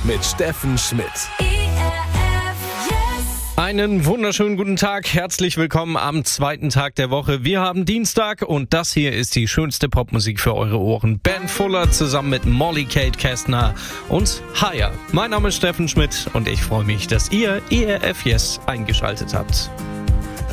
mit Steffen Schmidt. Einen wunderschönen guten Tag, herzlich willkommen am zweiten Tag der Woche. Wir haben Dienstag und das hier ist die schönste Popmusik für eure Ohren. Ben Fuller zusammen mit Molly Kate Kestner und Higher. Mein Name ist Steffen Schmidt und ich freue mich, dass ihr ERF Yes eingeschaltet habt.